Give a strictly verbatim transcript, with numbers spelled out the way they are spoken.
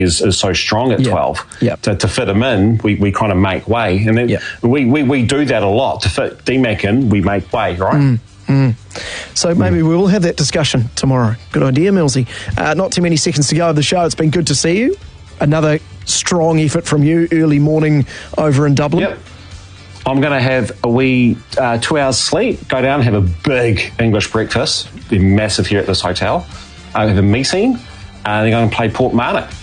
is, is so strong at yep. twelve. Yep. To, to fit him in, we, we kind of make way. And then yep. we, we, we do that a lot. To fit D-Mac in, we make way, right? Mm. Mm. So maybe mm. we will have that discussion tomorrow. Good idea, Millsy. Uh, not too many seconds to go of the show. It's been good to see you. Another strong effort from you early morning over in Dublin. Yep. I'm going to have a wee uh, two hours sleep, go down, have a big English breakfast. They're massive here at this hotel. I have a meeting, and then I'm going to play Port Marnock.